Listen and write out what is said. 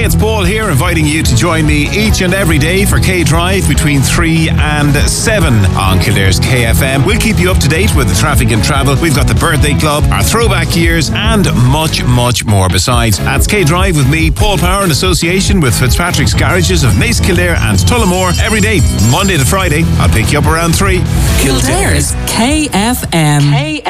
it's Paul here, inviting you to join me each and every day for K-Drive between 3 and 7 on Kildare's KFM. We'll keep you up to date with the traffic and travel. We've got the birthday club, our throwback years, and much, much more besides. That's K-Drive with me, Paul Power, in association with Fitzpatrick's Garages of Mace, Kildare and Tullamore. Every day, Monday to Friday. I'll pick you up around 3. Kildare's KFM.